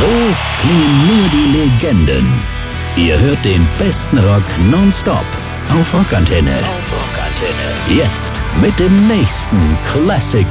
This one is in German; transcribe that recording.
So klingen nur die Legenden. Ihr hört den besten Rock nonstop auf Rockantenne. Jetzt mit dem nächsten Classic